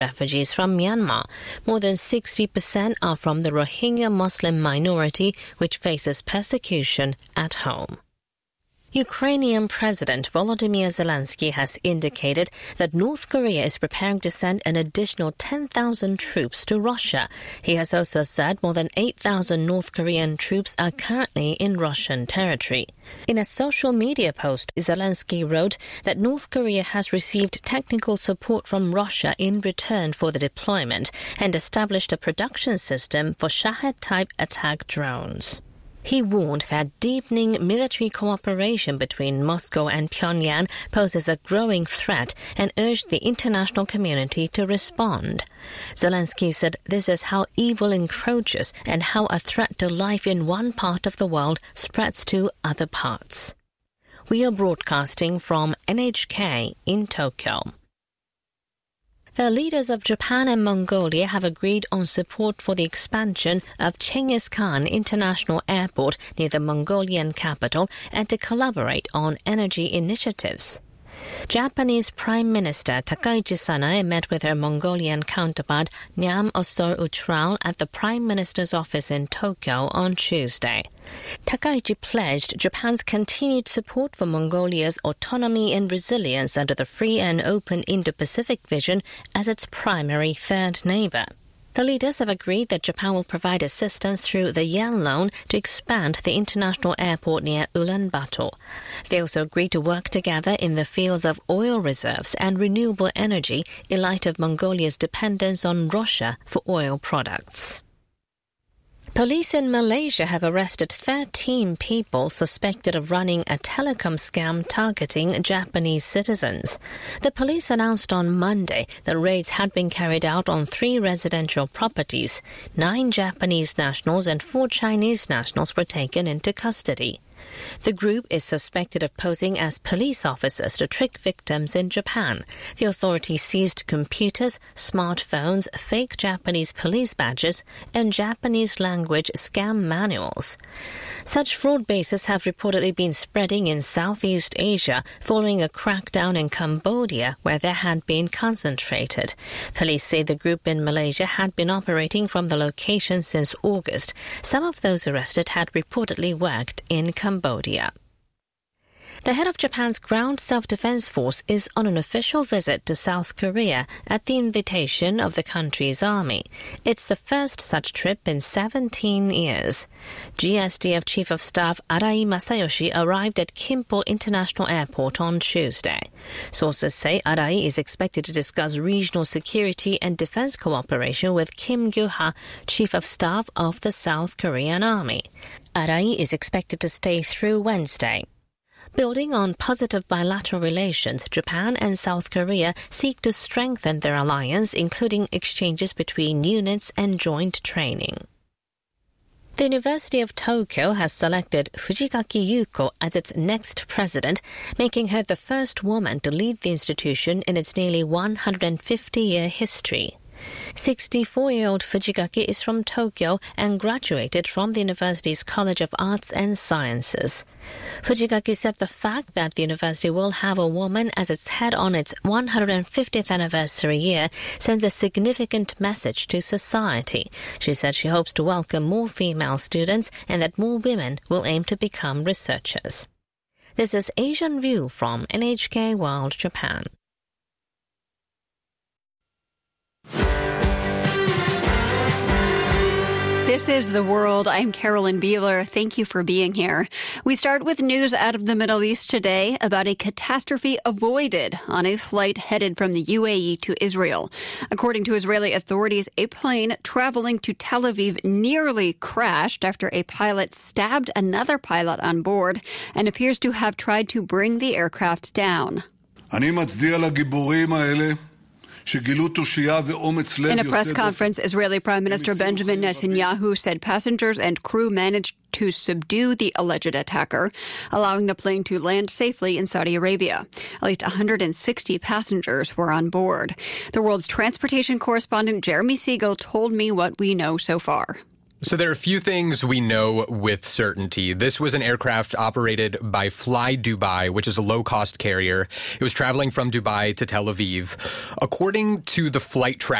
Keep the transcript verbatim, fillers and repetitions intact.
refugees from Myanmar. More than sixty percent are from the Rohingya Muslim minority, which faces persecution at home. Ukrainian President Volodymyr Zelensky has indicated that North Korea is preparing to send an additional ten thousand troops to Russia. He has also said more than eight thousand North Korean troops are currently in Russian territory. In a social media post, Zelensky wrote that North Korea has received technical support from Russia in return for the deployment and established a production system for Shahed-type attack drones. He warned that deepening military cooperation between Moscow and Pyongyang poses a growing threat and urged the international community to respond. Zelensky said this is how evil encroaches and how a threat to life in one part of the world spreads to other parts. We are broadcasting from N H K in Tokyo. The leaders of Japan and Mongolia have agreed on support for the expansion of Chengiz Khan International Airport near the Mongolian capital and to collaborate on energy initiatives. Japanese Prime Minister Takaichi Sanae met with her Mongolian counterpart Nyam Osor Utral at the Prime Minister's office in Tokyo on Tuesday. Takaichi pledged Japan's continued support for Mongolia's autonomy and resilience under the free and open Indo-Pacific vision as its primary third neighbor. The leaders have agreed that Japan will provide assistance through the yen loan to expand the international airport near Ulaanbaatar. They also agreed to work together in the fields of oil reserves and renewable energy in light of Mongolia's dependence on Russia for oil products. Police in Malaysia have arrested thirteen people suspected of running a telecom scam targeting Japanese citizens. The police announced on Monday that raids had been carried out on three residential properties. Nine Japanese nationals and four Chinese nationals were taken into custody. The group is suspected of posing as police officers to trick victims in Japan. The authorities seized computers, smartphones, fake Japanese police badges, and Japanese-language scam manuals. Such fraud bases have reportedly been spreading in Southeast Asia following a crackdown in Cambodia where they had been concentrated. Police say the group in Malaysia had been operating from the location since August. Some of those arrested had reportedly worked in Cambodia. The head of Japan's ground self-defense force is on an official visit to South Korea at the invitation of the country's army. It's the first such trip in seventeen years. G S D F Chief of Staff Arai Masayoshi arrived at Kimpo International Airport on Tuesday. Sources say Arai is expected to discuss regional security and defense cooperation with Kim Gyu-ha, Chief of Staff of the South Korean Army. Arai is expected to stay through Wednesday. Building on positive bilateral relations, Japan and South Korea seek to strengthen their alliance, including exchanges between units and joint training. The University of Tokyo has selected Fujikake Yuko as its next president, making her the first woman to lead the institution in its nearly one hundred fifty-year history. sixty-four-year-old Fujikake is from Tokyo and graduated from the university's College of Arts and Sciences. Fujikake said the fact that the university will have a woman as its head on its one hundred fiftieth anniversary year sends a significant message to society. She said she hopes to welcome more female students and that more women will aim to become researchers. This is Asian View from N H K World Japan. This is The World. I'm Carolyn Beeler. Thank you for being here. We start with news out of the Middle East today about a catastrophe avoided on a flight headed from the U A E to Israel. According to Israeli authorities, a plane traveling to Tel Aviv nearly crashed after a pilot stabbed another pilot on board and appears to have tried to bring the aircraft down. אני מצדיע לגיבורים האלה. In a press conference, Israeli Prime Minister Benjamin Netanyahu said passengers and crew managed to subdue the alleged attacker, allowing the plane to land safely in Saudi Arabia. At least one hundred sixty passengers were on board. The world's transportation correspondent Jeremy Siegel told me what we know so far. So there are a few things we know with certainty. This was an aircraft operated by Fly Dubai, which is a low-cost carrier. It was traveling from Dubai to Tel Aviv. According to the flight track